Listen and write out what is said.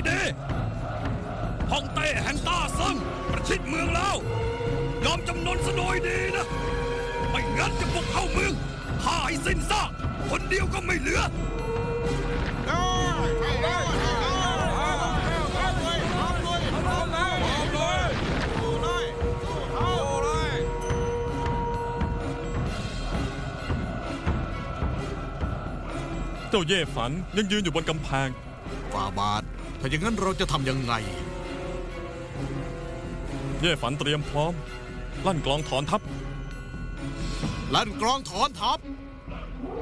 นี้ฮ่องเต้แห่งต้าซึ่งประชิดเมืองแล้วยอมจำนนซะโดยดีนะไม่งั้นจะบุกเข้าเมืองฆ่าให้สิ้นซากคนเดียวก็ไม่เหลือเจ้าเย่ฝันยังยืนอยู่บนกำแพงฝ่าบาทถ้าอย่างนั้นเราจะทำยังไงเย่ฝันเตรียมพร้อมลั่นกลองถอนทัพลั่นกลองถอนทัพ